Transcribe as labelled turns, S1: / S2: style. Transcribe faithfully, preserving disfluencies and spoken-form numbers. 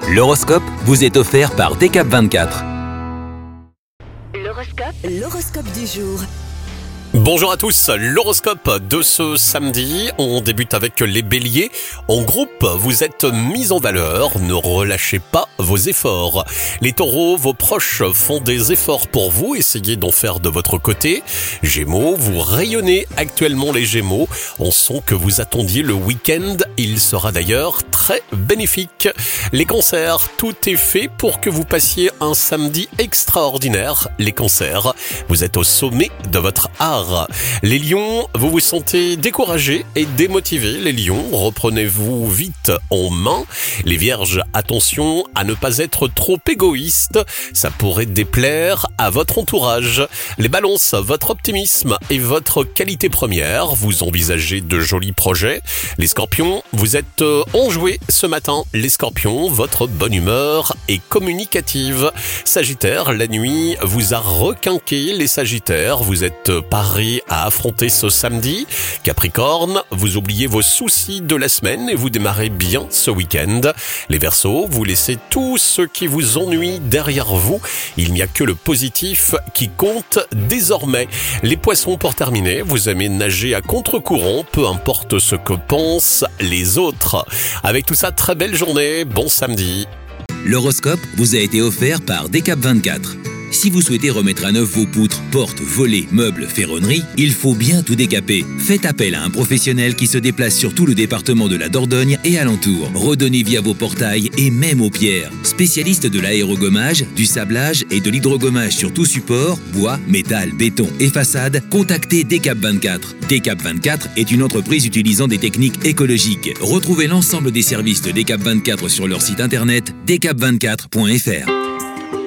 S1: L'horoscope vous est offert par Decap vingt-quatre.
S2: L'horoscope, l'horoscope du jour.
S3: Bonjour à tous, l'horoscope de ce samedi, on débute avec les béliers. En groupe, vous êtes mis en valeur, ne relâchez pas vos efforts. Les taureaux, vos proches font des efforts pour vous, essayez d'en faire de votre côté. Gémeaux, vous rayonnez actuellement les gémeaux, on sent que vous attendiez le week-end, il sera d'ailleurs très bénéfique. Les cancers, tout est fait pour que vous passiez un samedi extraordinaire. Les cancers, vous êtes au sommet de votre art. Les lions, vous vous sentez découragés et démotivés. Les lions, reprenez-vous vite en main. Les vierges, attention à ne pas être trop égoïste, ça pourrait déplaire à votre entourage. Les balances, votre optimisme est votre qualité première, vous envisagez de jolis projets. Les scorpions, vous êtes enjoués ce matin. Les scorpions, votre bonne humeur est communicative. Sagittaire, la nuit vous a requinqué. Les sagittaires, vous êtes parés à affronter ce samedi. Capricorne, vous oubliez vos soucis de la semaine et vous démarrez bien ce week-end. Les Verseaux, vous laissez tout ce qui vous ennuie derrière vous. Il n'y a que le positif qui compte désormais. Les Poissons, pour terminer, vous aimez nager à contre-courant, peu importe ce que pensent les autres. Avec tout ça, très belle journée, bon samedi.
S1: L'horoscope vous a été offert par Decap vingt-quatre. Si vous souhaitez remettre à neuf vos poutres, portes, volets, meubles, ferronneries, il faut bien tout décaper. Faites appel à un professionnel qui se déplace sur tout le département de la Dordogne et alentour. Redonnez vie à vos portails et même aux pierres. Spécialiste de l'aérogommage, du sablage et de l'hydrogommage sur tout support, bois, métal, béton et façade, contactez Decap vingt-quatre. Decap vingt-quatre est une entreprise utilisant des techniques écologiques. Retrouvez l'ensemble des services de Decap vingt-quatre sur leur site internet decap vingt-quatre point f r.